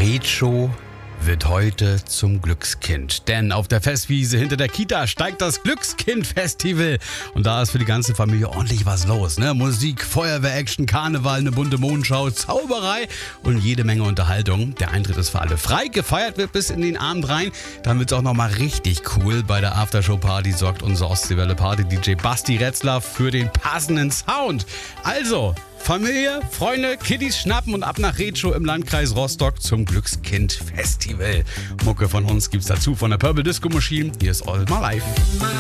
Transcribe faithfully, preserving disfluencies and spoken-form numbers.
Redschow wird heute zum Glückskind. Denn auf der Festwiese hinter der Kita steigt das Glückskind-Festival. Und da ist für die ganze Familie ordentlich was los. Ne? Musik, Feuerwehr, Action, Karneval, eine bunte Mondschau, Zauberei und jede Menge Unterhaltung. Der Eintritt ist für alle frei. Gefeiert wird bis in den Abend rein. Dann wird es auch nochmal richtig cool. Bei der Aftershow-Party sorgt unser Ostseewelle-Party-D J Basti Retzler für den passenden Sound. Also, Familie, Freunde, Kiddies schnappen und ab nach Redschow im Landkreis Rostock zum Glückskind-Festival. Mucke von uns gibt's dazu von der Purple Disco Machine. Hier ist All My Life.